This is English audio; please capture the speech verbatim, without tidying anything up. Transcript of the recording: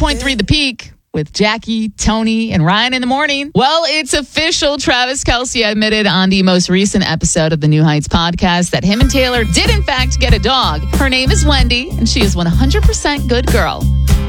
point three The Peak with Jackie, Tony, and Ryan in the morning. Well, it's official. Travis Kelce admitted on the most recent episode of the New Heights podcast that him and Taylor did, in fact, get a dog. Her name is Wendy, and she is one hundred percent good girl.